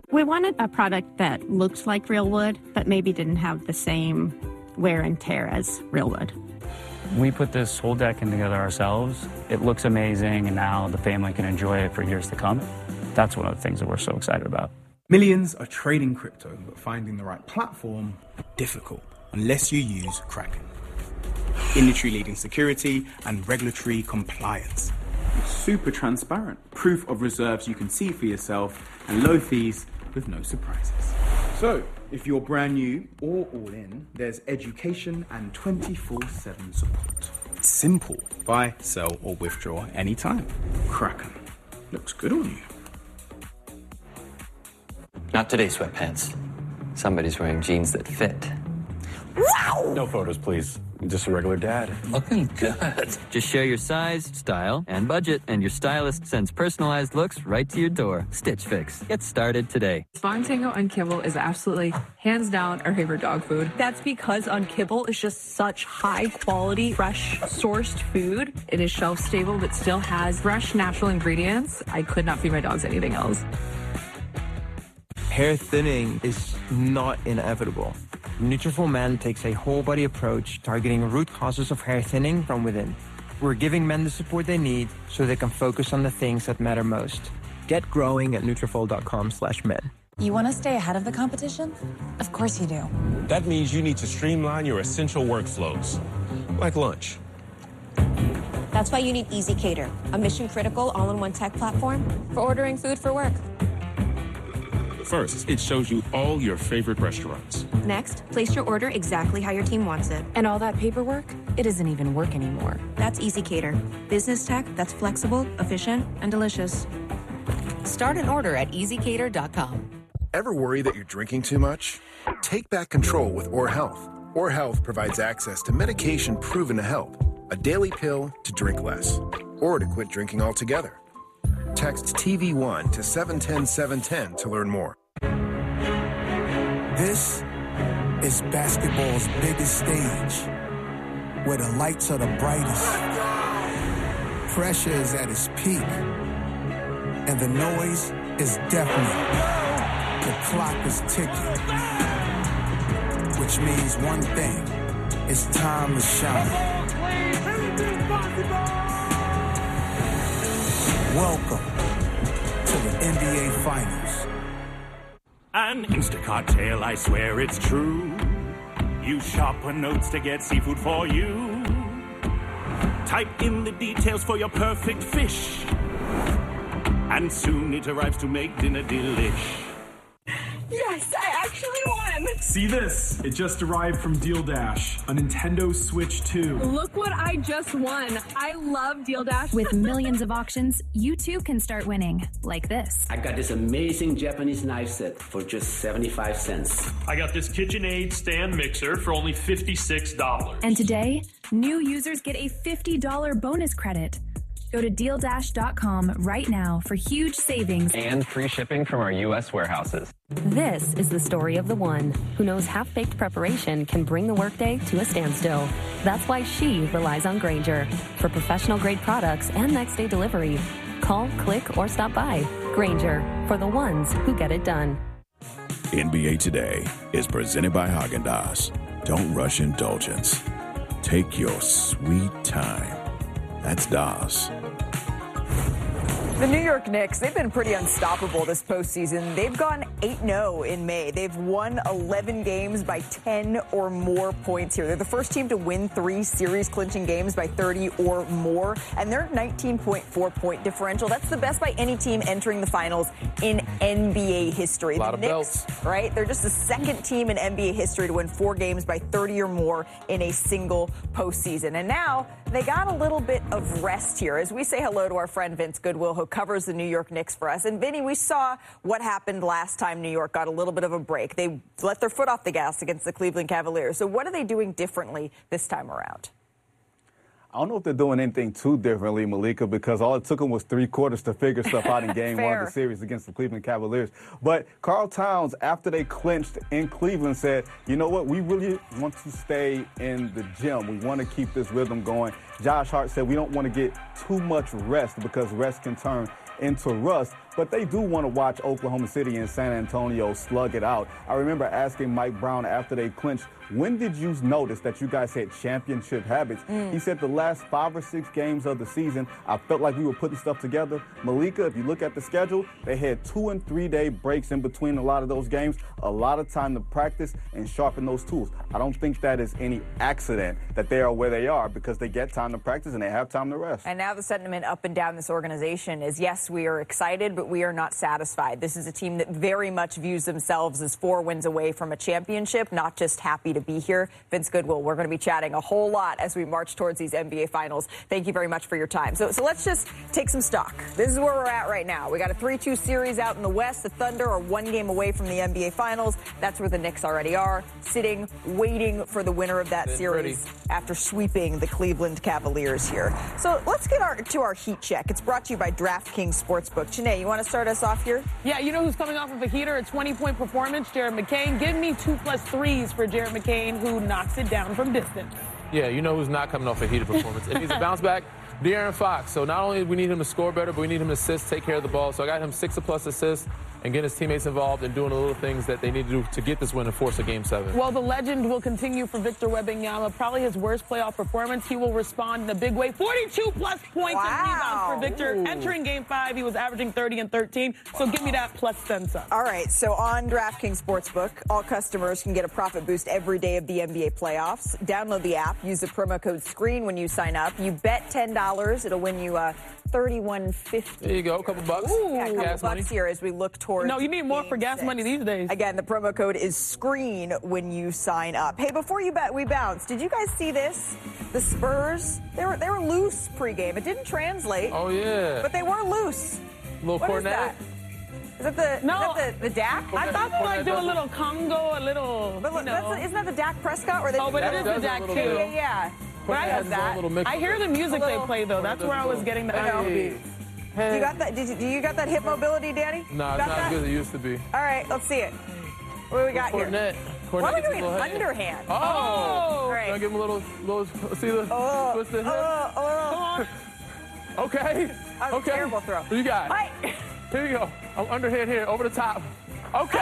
We wanted a product that looks like real wood, but maybe didn't have the same wear and tear as real wood. We put this whole decking together ourselves. It looks amazing, and now the family can enjoy it for years to come. That's one of the things that we're so excited about. Millions are trading crypto, but finding the right platform, difficult, unless you use Kraken. Industry-leading security and regulatory compliance. It's super transparent, proof of reserves you can see for yourself, and low fees with no surprises. So, if you're brand new or all in, there's education and 24/7 support. It's simple. Buy, sell, or withdraw anytime. Kraken. Looks good on you. Not today, sweatpants. Somebody's wearing jeans that fit. Wow! No photos, please. I'm just a regular dad. Looking good. Just share your size, style, and budget, and your stylist sends personalized looks right to your door. Stitch Fix. Get started today. Spawn Tango on Kibble is absolutely, hands down, our favorite dog food. That's because on Kibble is just such high quality, fresh, sourced food. It is shelf stable, but still has fresh, natural ingredients. I could not feed my dogs anything else. Hair thinning is not inevitable. Nutrafol Men takes a whole-body approach targeting root causes of hair thinning from within. We're giving men the support they need so they can focus on the things that matter most. Get growing at Nutrafol.com/men. You want to stay ahead of the competition? Of course you do. That means you need to streamline your essential workflows, like lunch. That's why you need EasyCater, a mission-critical all-in-one tech platform for ordering food for work. First, it shows you all your favorite restaurants. Next, place your order exactly how your team wants it. And all that paperwork, it doesn't even work anymore. That's EasyCater, business tech that's flexible, efficient, and delicious. Start an order at EasyCater.com. Ever worry that you're drinking too much? Take back control with Or Health. Or Health provides access to medication proven to help. A daily pill to drink less, or to quit drinking altogether. Text TV1 to 710-710 to learn more. This is basketball's biggest stage, where the lights are the brightest, pressure is at its peak, and the noise is deafening. The clock is ticking, which means one thing: it's time to shine. Welcome to the NBA Finals. An Instacart tale, I swear it's true. Use sharper notes to get seafood for you. Type in the details for your perfect fish. And soon it arrives to make dinner delish. Yes, I actually won! See this? It just arrived from Deal Dash, a Nintendo Switch 2. Look what I just won. I love Deal Dash. With millions of auctions, you too can start winning, like this. I got this amazing Japanese knife set for just 75 cents. I got this KitchenAid stand mixer for only $56. And today, new users get a $50 bonus credit. Go to DealDash.com right now for huge savings and free shipping from our U.S. warehouses. This is the story of the one who knows half-baked preparation can bring the workday to a standstill. That's why she relies on Grainger for professional-grade products and next-day delivery. Call, click, or stop by. Grainger, for the ones who get it done. NBA Today is presented by Häagen-Dazs. Don't rush indulgence. Take your sweet time. That's DAS. The New York Knicks, they've been pretty unstoppable this postseason. They've gone 8-0 in May. They've won 11 games by 10 or more points here. They're the first team to win 3 series-clinching games by 30 or more, and they're 19.4-point differential. That's the best by any team entering the finals in NBA history. A lot of belts. Right? They're just the second team in NBA history to win 4 games by 30 or more in a single postseason. And now they got a little bit of rest here as we say hello to our friend Vince Goodwill, who covers the New York Knicks for us. And Vinny, we saw what happened last time New York got a little bit of a break. They let their foot off the gas against the Cleveland Cavaliers. So what are they doing differently this time around? I don't know if they're doing anything too differently, Malika, because all it took them was 3 quarters to figure stuff out in game 1 of the series against the Cleveland Cavaliers. But Karl Towns, after they clinched in Cleveland, said, you know what, we really want to stay in the gym. We want to keep this rhythm going. Josh Hart said we don't want to get too much rest because rest can turn into rust. but they do want to watch Oklahoma City and San Antonio slug it out. I remember asking Mike Brown after they clinched, when did you notice that you guys had championship habits? He said the last 5 or 6 games of the season, I felt like we were putting stuff together. Malika, if you look at the schedule, they had 2 and 3 day breaks in between a lot of those games, a lot of time to practice and sharpen those tools. I don't think that is any accident that they are where they are, because they get time to practice and they have time to rest. And now the sentiment up and down this organization is, yes, we are excited, but we are not satisfied. This is a team that very much views themselves as 4 wins away from a championship, not just happy to be here. Vince Goodwill, we're going to be chatting a whole lot as we march towards these NBA Finals. Thank you very much for your time. So let's just take some stock. This is where we're at right now. We got a 3-2 series out in the West. The Thunder are 1 game away from the NBA Finals. That's where the Knicks already are, sitting, waiting for the winner of that series after sweeping the Cleveland Cavaliers here. So let's get to our heat check. It's brought to you by DraftKings Sportsbook. Janae, you want to start us off here? Yeah, you know who's coming off of a heater, a 20-point performance? Jared McCain. Give me 2+ threes for Jared McCain, who knocks it down from distance. Yeah, you know who's not coming off a heated performance. It needs to bounce back. De'Aaron Fox. So not only do we need him to score better, but we need him to assist, take care of the ball. So I got him 6+ assists and getting his teammates involved and doing the little things that they need to do to get this win and force a Game 7. Well, the legend will continue for Victor Wembanyama. Probably his worst playoff performance. He will respond in a big way. 42+ points and rebounds for Victor. Ooh. Entering Game 5, he was averaging 30 and 13. So give me that plus 10 some. All right, so on DraftKings Sportsbook, all customers can get a profit boost every day of the NBA playoffs. Download the app. Use the promo code SCREEN when you sign up. You bet $10. It'll win you $31.50. There you go, a couple bucks. Ooh, yeah, a couple gas bucks money here as we look towards. No, you need more for gas 6. money these days. Again, the promo code is SCREEN when you sign up. Hey, before we bounce, did you guys see this? The Spurs, they were loose pregame. It didn't translate. Oh yeah. But they were loose. Little what Cornet. Is that the Dak? I thought they like do a little Congo, a little. But isn't that the Dak Prescott? Or but it is the Dak too. Yeah. But I have that. I hear the music they play though. That's where I was getting the beats. Hey. You got that? Do you got that hip mobility, Danny? No, it's not as good as it used to be. All right, let's see it. What do we got Cornet. here? What are we doing? Underhand. Oh! All right. Can I give him a little see the twisted hip? Come on. Okay. That was a terrible throw. What you got? Here you go. Underhand here, over the top. Okay.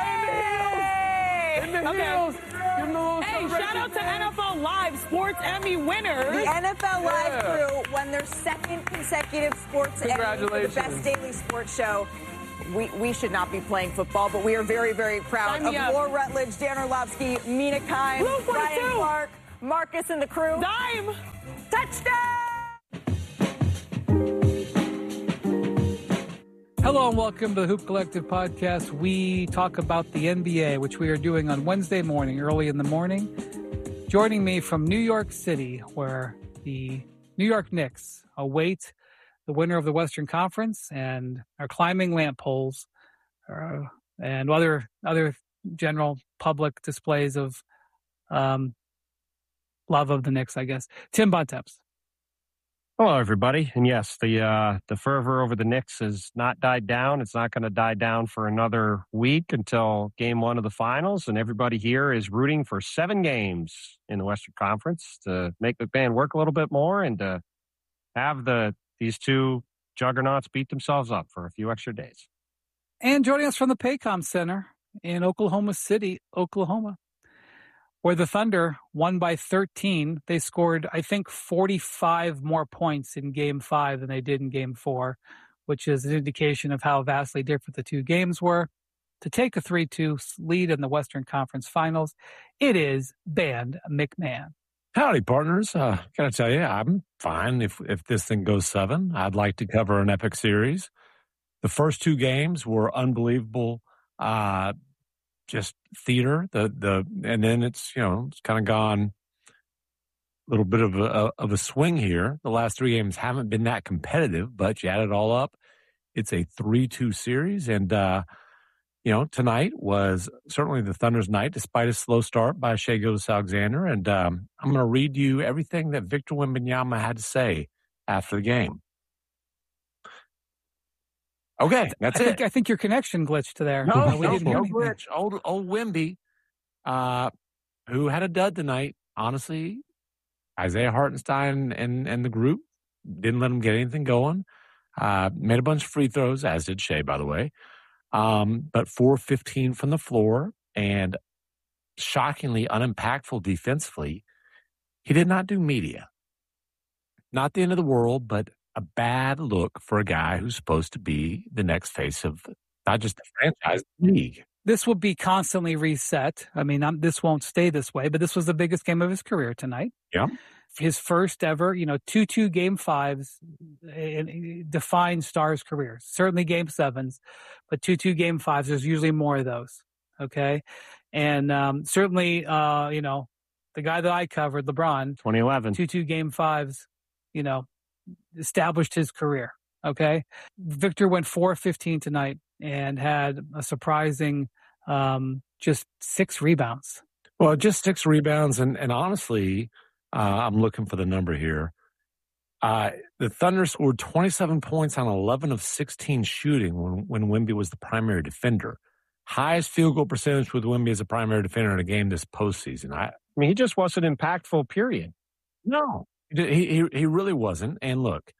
In the heels. Give him a little shout out to NFL Live Sports Emmy winners. The NFL Live crew won their 2nd consecutive Sports Emmy for the best daily sports show. We should not be playing football, but we are very, very proud of Laura Rutledge, Dan Orlovsky, Mina Kimes, Ryan Clark, Marcus and the crew. Dime! Touchdown! Hello and welcome to the Hoop Collective podcast. We talk about the NBA, which we are doing on Wednesday morning, early in the morning. Joining me from New York City, where the New York Knicks await the winner of the Western Conference and are climbing lamp poles and other general public displays of love of the Knicks, I guess. Tim Bontemps. Hello, everybody. And yes, the fervor over the Knicks has not died down. It's not going to die down for another week until Game 1 of the Finals. And everybody here is rooting for 7 games in the Western Conference to make McMahon work a little bit more and to have these two juggernauts beat themselves up for a few extra days. And joining us from the Paycom Center in Oklahoma City, Oklahoma, where the Thunder won by 13. They scored, I think, 45 more points in Game 5 than they did in Game 4, which is an indication of how vastly different the two games were. To take a 3-2 lead in the Western Conference Finals, it is Band McMahon. Howdy, partners. Gotta tell you, I'm fine if this thing goes 7. I'd like to cover an epic series. The first 2 games were unbelievable. Just theater, and then it's kind of gone a little bit of a swing here. The last 3 games haven't been that competitive, but you add it all up, it's a 3-2 series. And tonight was certainly the Thunder's night, despite a slow start by Shai Gilgeous-Alexander. And I'm going to read you everything that Victor Wembanyama had to say after the game. Okay, that's it. I think your connection glitched there. No glitch. Old Wemby, who had a dud tonight. Honestly, Isaiah Hartenstein and the group didn't let him get anything going. Made a bunch of free throws, as did Shea, by the way. But 4-15 from the floor and shockingly unimpactful defensively. He did not do media. Not the end of the world, but a bad look for a guy who's supposed to be the next face of not just the franchise, the league. This will be constantly reset. I mean, this won't stay this way, but this was the biggest game of his career tonight. Yeah. His first ever, 2-2 game fives defined Star's career. Certainly game sevens, but 2-2 game fives, there's usually more of those. Okay. And certainly, the guy that I covered, LeBron, 2011, 2-2 game fives, established his career. Okay. Victor went 4-15 tonight and had a surprising just 6 rebounds. Well, just 6 rebounds. And honestly, I'm looking for the number here. The Thunder scored 27 points on 11 of 16 shooting when Wemby was the primary defender. Highest field goal percentage with Wemby as a primary defender in a game this postseason. I mean, he just wasn't impactful, period. No, he really wasn't. And look,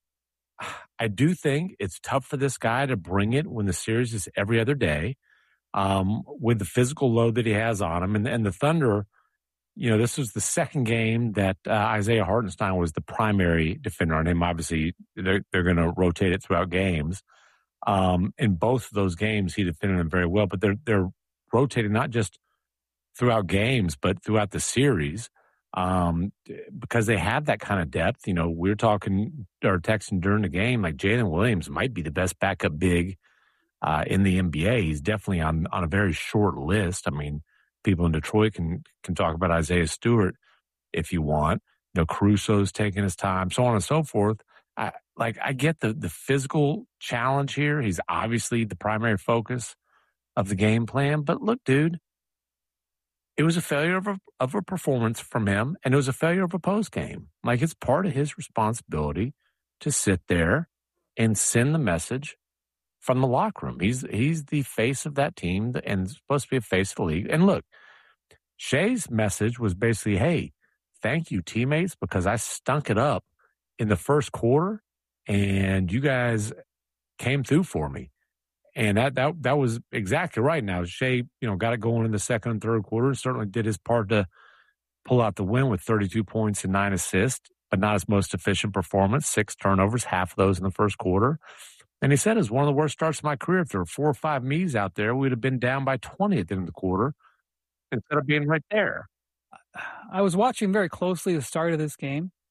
I do think it's tough for this guy to bring it when the series is every other day with the physical load that he has on him. And the Thunder, this was the second game that Isaiah Hartenstein was the primary defender on him. Obviously, they're going to rotate it throughout games. In both of those games, he defended him very well. But they're rotating not just throughout games, but throughout the series because they have that kind of depth. We're talking or texting during the game, like Jalen Williams might be the best backup big in the NBA. He's definitely on a very short list. I mean, people in Detroit can talk about Isaiah Stewart if you want. Caruso's taking his time, so on and so forth. I get the physical challenge here. He's obviously the primary focus of the game plan. But look, dude, it was a failure of a performance from him, and it was a failure of a post game. Like, it's part of his responsibility to sit there and send the message from the locker room. He's the face of that team and supposed to be a face of the league. And look, Shea's message was basically, hey, thank you, teammates, because I stunk it up in the first quarter, and you guys came through for me. And that was exactly right. Now, Shea, got it going in the second and third quarter, certainly did his part to pull out the win with 32 points and 9 assists, but not his most efficient performance. 6 turnovers, half of those in the first quarter. And he said, it's one of the worst starts of my career. If there were 4 or 5 me's out there, we'd have been down by 20 at the end of the quarter instead of being right there. I was watching very closely the start of this game,